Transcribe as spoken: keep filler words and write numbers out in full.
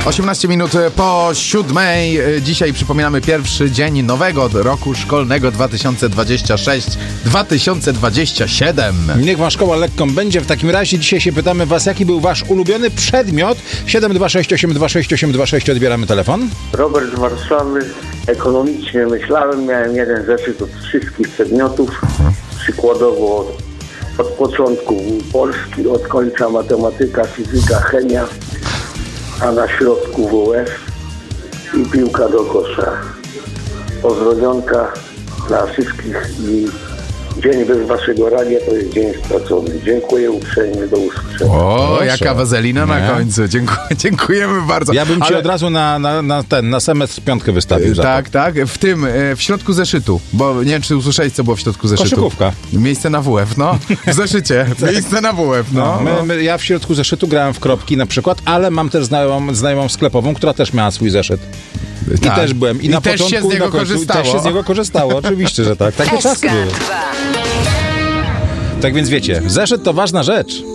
osiemnaście minut po siódmej. Dzisiaj przypominamy pierwszy dzień nowego roku szkolnego dwa tysiące dwudziestego szóstego dwa tysiące dwudziestego siódmego. Niech wam szkoła lekką będzie. W takim razie dzisiaj się pytamy was, jaki był wasz ulubiony przedmiot. siedem dwa sześć osiem dwa sześć osiem dwa sześć, odbieramy telefon. Robert z Warszawy. Ekonomicznie myślałem, miałem jeden zeszyt od wszystkich przedmiotów. Przykładowo od, od początku Polski, od końca matematyka, fizyka, chemia, a na środku W F i piłka do kosza. Pozdrowionka dla wszystkich i dzień bez waszego radia to jest dzień stracony. Dziękuję uprzejmie, do usłyszenia. O, Proszę. Jaka wazelina na końcu. Dziękuję, dziękujemy bardzo. Ja bym ci Ale... od razu na, na, na ten, na semestr piątkę wystawił. Za tak, to. tak. W tym, w środku zeszytu, bo nie wiem, czy usłyszałeś, co było w środku zeszytu. Koszykówka. Miejsce na W F, no. W zeszycie. Miejsce na W F, no. no. My, my, ja w środku zeszytu grałem w kropki na przykład, ale mam też znajomą, znajomą sklepową, która też miała swój zeszyt. I tak. też byłem. I, I na też początku, się z niego na końcu, korzystało. Też się z niego korzystało, oczywiście, że tak. Takie czasy były. Tak więc wiecie, zeszyt to ważna rzecz.